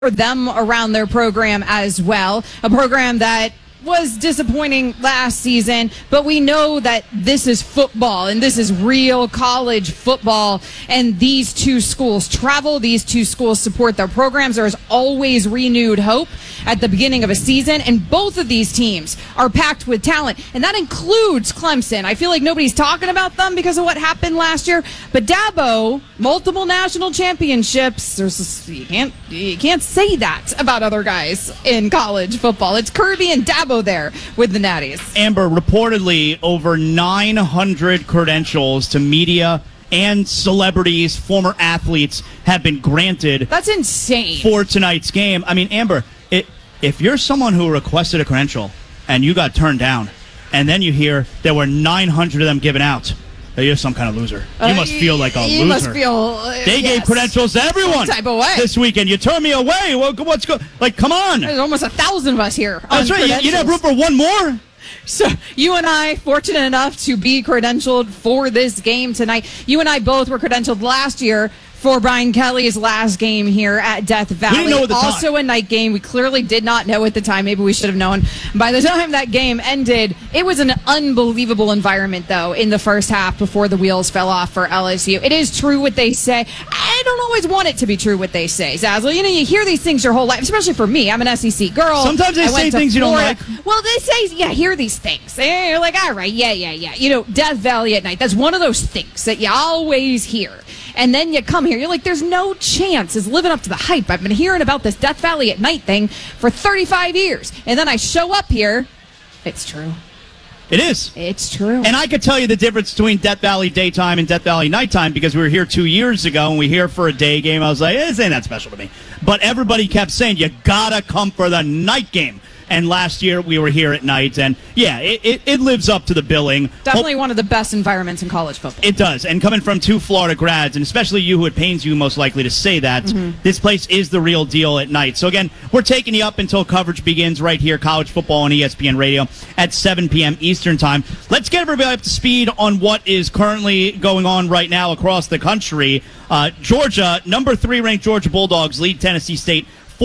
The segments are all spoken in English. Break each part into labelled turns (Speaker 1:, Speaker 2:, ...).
Speaker 1: them around their program as well. A program that was disappointing last season, but we know that this is football and this is real college football, and these two schools travel, these two schools support their programs. There is always renewed hope at the beginning of a season, and both of these teams are packed with talent, and that includes Clemson. I feel like nobody's talking about them because of what happened last year, but Dabo, multiple national championships. You can't say that about other guys in college football. It's Kirby and Dabo there with the Natties.
Speaker 2: Amber, reportedly over 900 credentials to media and celebrities, former athletes have been granted.
Speaker 1: That's insane.
Speaker 2: For tonight's game. I mean, Amber, if you're someone who requested a credential and you got turned down, and then you hear there were 900 of them given out, you're some kind of loser. You must feel like a loser.
Speaker 1: You must feel.
Speaker 2: They gave credentials to everyone
Speaker 1: type of way
Speaker 2: this weekend. You turned me away. What's going? Like, come on.
Speaker 1: There's almost 1,000 of us here.
Speaker 2: That's right. You have room for one more.
Speaker 1: So you and I, fortunate enough to be credentialed for this game tonight. You and I both were credentialed last year for Brian Kelly's last game here at Death Valley.
Speaker 2: We didn't know at the time.
Speaker 1: Also a night game. We clearly did not know at the time. Maybe we should have known. By the time that game ended, it was an unbelievable environment, though, in the first half before the wheels fell off for LSU. It is true what they say. I don't always want it to be true what they say, Zazzle. You know, you hear these things your whole life, especially for me. I'm an SEC girl.
Speaker 2: Sometimes they say things you don't like.
Speaker 1: Well, they say, hear these things. You're like, all right, yeah. You know, Death Valley at night. That's one of those things that you always hear. And then you come here, you're like, there's no chance it's living up to the hype. I've been hearing about this Death Valley at night thing for 35 years. And then I show up here. It's true.
Speaker 2: It is.
Speaker 1: It's true.
Speaker 2: And I could tell you the difference between Death Valley daytime and Death Valley nighttime because we were here 2 years ago and we here for a day game. I was like, this ain't that special to me. But everybody kept saying, you gotta come for the night game. And last year we were here at night, and it lives up to the billing.
Speaker 1: Definitely one of the best environments in college football.
Speaker 2: It does. And coming from two Florida grads, and especially you who it pains you most likely to say that, this place is the real deal at night. So again, we're taking you up until coverage begins right here, college football on ESPN Radio at 7 p.m. Eastern Time. Let's get everybody up to speed on what is currently going on right now across the country. Georgia, number 3 ranked Georgia Bulldogs lead Tennessee State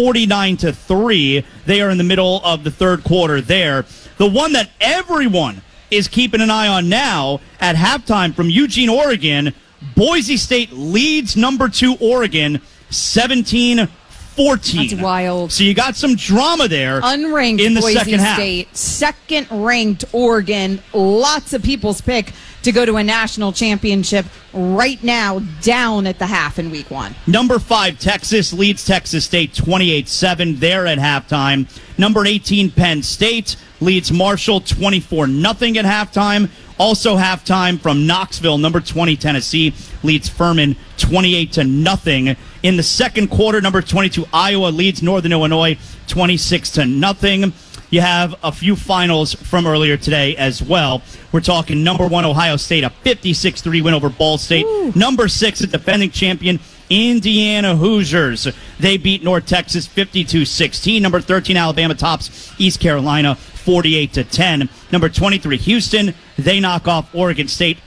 Speaker 2: 49-3. They are in the middle of the third quarter there. The one that everyone is keeping an eye on now at halftime from Eugene, Oregon, Boise State leads number 2 Oregon 17-14.
Speaker 1: That's wild.
Speaker 2: So you got some drama there.
Speaker 1: Unranked
Speaker 2: in the
Speaker 1: Boise
Speaker 2: second half.
Speaker 1: State, second-ranked Oregon. Lots of people's pick to go to a national championship right now, down at the half in week 1.
Speaker 2: Number 5, Texas leads Texas State 28-7 there at halftime. Number 18, Penn State leads Marshall 24-0 at halftime. Also halftime from Knoxville, number 20, Tennessee leads Furman 28-0. In the second quarter, number 22, Iowa leads Northern Illinois 26-0. You have a few finals from earlier today as well. We're talking number 1, Ohio State, a 56-3 win over Ball State.
Speaker 1: Ooh.
Speaker 2: Number 6, a defending champion, Indiana Hoosiers. They beat North Texas 52-16. Number 13, Alabama tops East Carolina 48-10. Number 23, Houston. They knock off Oregon State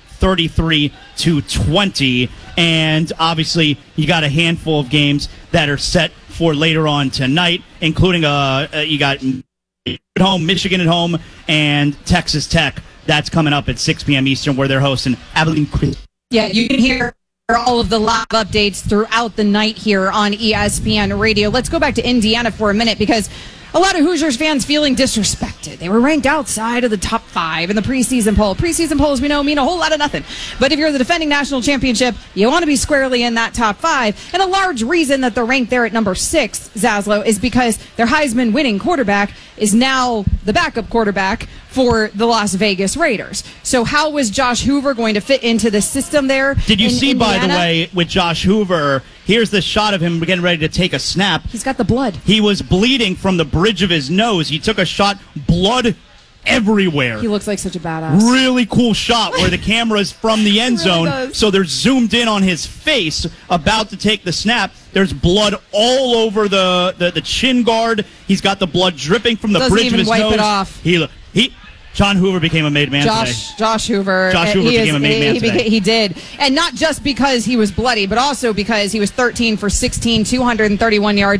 Speaker 2: 33-20. And obviously, you got a handful of games that are set for later on tonight, including you got at home, Michigan at home, and Texas Tech. That's coming up at 6 p.m. Eastern, where they're hosting Abilene Christian.
Speaker 1: Yeah, you can hear all of the live updates throughout the night here on ESPN Radio. Let's go back to Indiana for a minute because a lot of Hoosiers fans feeling disrespected. They were ranked outside of the top 5 in the preseason poll. Preseason polls, we know, mean a whole lot of nothing. But if you're the defending national championship, you want to be squarely in that top 5. And a large reason that they're ranked there at number 6, Zaslow, is because their Heisman winning quarterback is now the backup quarterback for the Las Vegas Raiders. So how was Josh Hoover going to fit into the system there?
Speaker 2: Did you see,
Speaker 1: Indiana?
Speaker 2: By the way, with Josh Hoover, here's the shot of him getting ready to take a snap.
Speaker 1: He's got the blood.
Speaker 2: He was bleeding from the bridge of his nose. He took a shot, blood everywhere.
Speaker 1: He looks like such a badass.
Speaker 2: Really cool shot where the camera's from the end zone,
Speaker 1: really
Speaker 2: so they're zoomed in on his face about to take the snap. There's blood all over the chin guard. He's got the blood dripping from the bridge of his nose.
Speaker 1: Doesn't even wipe it off.
Speaker 2: John Hoover became a made man today.
Speaker 1: Josh Hoover.
Speaker 2: Josh Hoover became a made man today.
Speaker 1: He did. And not just because he was bloody, but also because he was 13 for 16, 231 yards,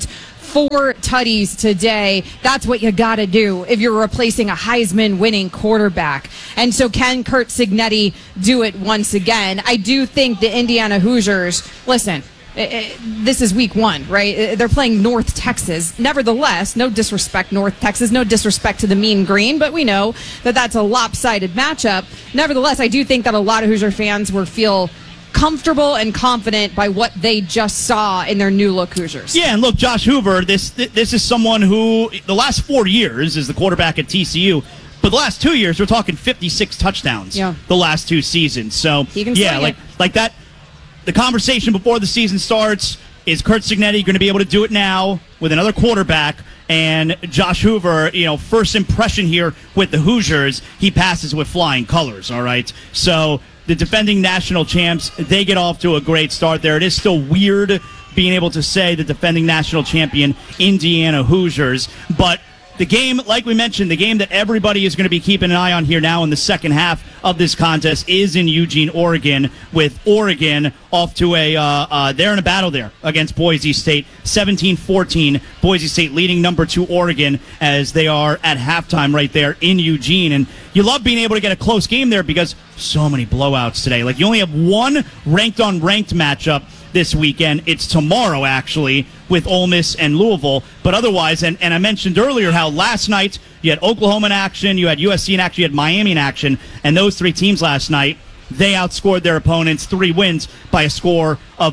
Speaker 1: 4 tutties today. That's what you got to do if you're replacing a Heisman-winning quarterback. And so can Curt Cignetti do it once again? I do think the Indiana Hoosiers, listen, this is week 1, right? They're playing North Texas. Nevertheless, no disrespect, North Texas, no disrespect to the Mean Green, but we know that that's a lopsided matchup. Nevertheless, I do think that a lot of Hoosier fans will feel comfortable and confident by what they just saw in their new look Hoosiers.
Speaker 2: Yeah, and look, Josh Hoover, this is someone who the last 4 years is the quarterback at TCU. But the last 2 years, we're talking 56 touchdowns.
Speaker 1: Yeah.
Speaker 2: The last 2 seasons. So
Speaker 1: yeah,
Speaker 2: like that. The conversation before the season starts is Curt Cignetti going to be able to do it now with another quarterback? And Josh Hoover, first impression here with the Hoosiers, he passes with flying colors. All right, so the defending national champs, they get off to a great start there. It is still weird being able to say the defending national champion Indiana Hoosiers, but the game, like we mentioned, the game that everybody is going to be keeping an eye on here now in the second half of this contest is in Eugene, Oregon, with Oregon off to they're in a battle there against Boise State, 17-14. Boise State leading number 2 Oregon as they are at halftime right there in Eugene. And you love being able to get a close game there because so many blowouts today. Like, you only have one ranked-on-ranked matchup this weekend. It's tomorrow, actually, with Ole Miss and Louisville. But otherwise, and I mentioned earlier how last night you had Oklahoma in action, you had USC in action, you had Miami in action, and those 3 teams last night, they outscored their opponents, 3 wins by a score of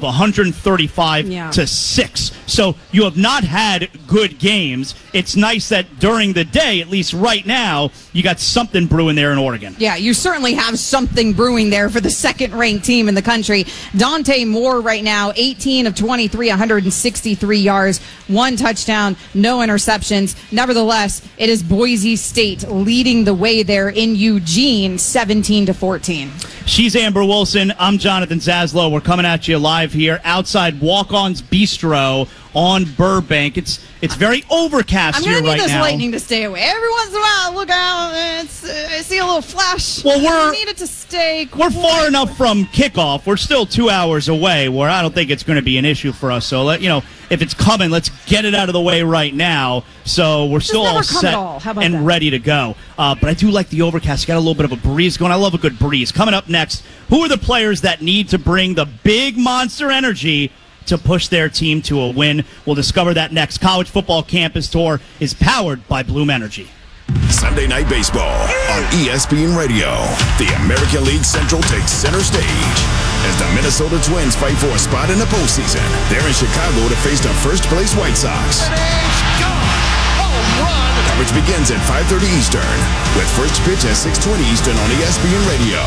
Speaker 2: 135-6. So you have not had good games. It's nice that during the day, at least right now, you got something brewing there in Oregon.
Speaker 1: Yeah, you certainly have something brewing there for the second-ranked team in the country. Dante Moore right now, 18 of 23, 163 yards, 1 touchdown, no interceptions. Nevertheless, it is Boise State leading the way there in Eugene, 17-14.
Speaker 2: She's Amber Wilson. I'm Jonathan Zaslow. We're coming at you live here outside Walk-On's Bistro on Burbank. It's very overcast here right now.
Speaker 1: I'm going to need this lightning to stay away. Every once in a while, look out. I see a little flash.
Speaker 2: Well,
Speaker 1: I need it to stay
Speaker 2: We're far enough from kickoff. We're still 2 hours away where I don't think it's going to be an issue for us. So, if it's coming, let's get it out of the way right now. So we're still all set and ready to go. But I do like the overcast. Got a little bit of a breeze going. I love a good breeze. Coming up next, who are the players that need to bring the big monster energy to push their team to a win? We'll discover that next. College Football Campus Tour is powered by Bloom Energy.
Speaker 3: Sunday Night Baseball on ESPN Radio. The American League Central takes center stage as the Minnesota Twins fight for a spot in the postseason. They're in Chicago to face the first-place White Sox. Coverage begins at 5:30 Eastern with first pitch at 6:20 Eastern on ESPN Radio.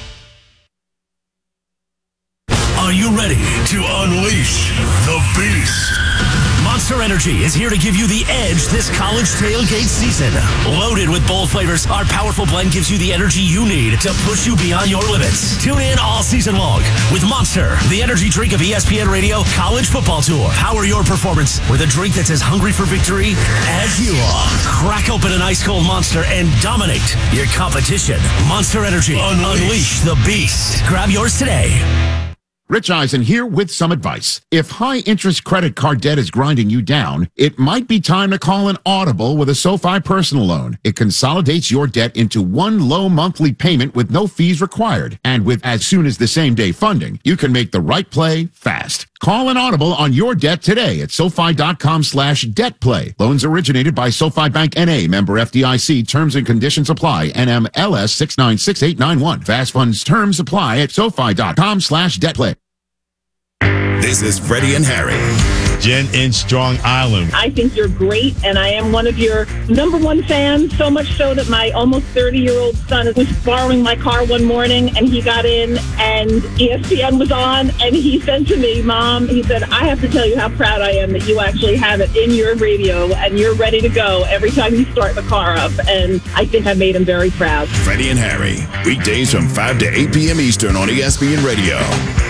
Speaker 4: Are you ready to unleash the beast? Monster Energy is here to give you the edge this college tailgate season. Loaded with bold flavors, our powerful blend gives you the energy you need to push you beyond your limits. Tune in all season long with Monster, the energy drink of ESPN Radio College Football Tour. Power your performance with a drink that's as hungry for victory as you are. Crack open an ice-cold Monster and dominate your competition. Monster Energy. Unleash the beast. Grab yours today.
Speaker 5: Rich Eisen here with some advice. If high-interest credit card debt is grinding you down, it might be time to call an Audible with a SoFi personal loan. It consolidates your debt into one low monthly payment with no fees required. And with as soon as the same-day funding, you can make the right play fast. Call an Audible on your debt today at SoFi.com/debtplay. Loans originated by SoFi Bank N.A. Member FDIC. Terms and conditions apply. NMLS 696891. Fast funds terms apply at SoFi.com/debtplay.
Speaker 3: This is Freddie and Harry.
Speaker 6: Jen in Strong Island.
Speaker 7: I think you're great, and I am one of your #1 fans, so much so that my almost 30-year-old son was borrowing my car one morning, and he got in, and ESPN was on, and he said to me, Mom, he said, I have to tell you how proud I am that you actually have it in your radio, and you're ready to go every time you start the car up, and I think I made him very proud.
Speaker 3: Freddie and Harry, weekdays from 5 to 8 p.m. Eastern on ESPN Radio.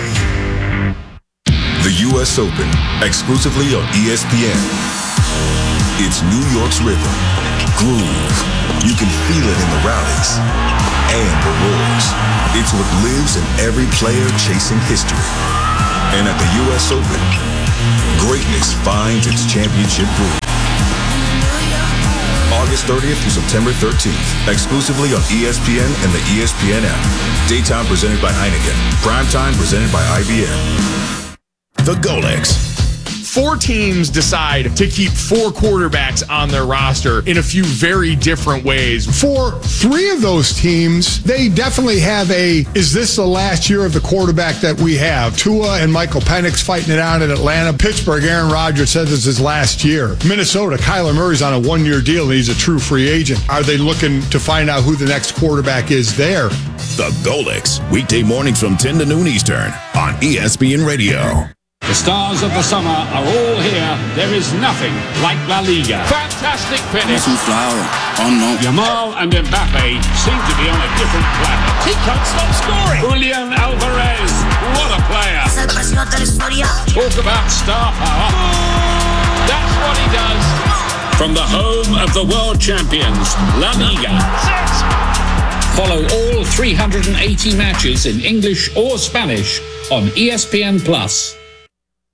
Speaker 3: The U.S. Open, exclusively on ESPN. It's New York's rhythm, groove. You can feel it in the rallies and the roars. It's what lives in every player chasing history. And at the U.S. Open, Greatness finds its championship brew. August 30th through September 13th, exclusively on ESPN and the ESPN app. Daytime presented by Heineken. Primetime presented by IBM. The Golex.
Speaker 8: 4 teams decide to keep 4 quarterbacks on their roster in a few very different ways.
Speaker 9: For 3 of those teams, they definitely have is this the last year of the quarterback that we have? Tua and Michael Penix fighting it out in Atlanta. Pittsburgh, Aaron Rodgers said this is his last year. Minnesota, Kyler Murray's on a 1-year deal and he's a true free agent. Are they looking to find out who the next quarterback is there?
Speaker 3: The Golex, weekday mornings from 10 to noon Eastern on ESPN Radio.
Speaker 10: The stars of the summer are all here. There is nothing like La Liga. Fantastic finish. Yamal and Mbappe seem to be on a different planet. He can't stop scoring. Julian Alvarez, what a player. Talk about star power. That's what he does. From the home of the world champions, La Liga. Follow all 380 matches in English or Spanish on ESPN+.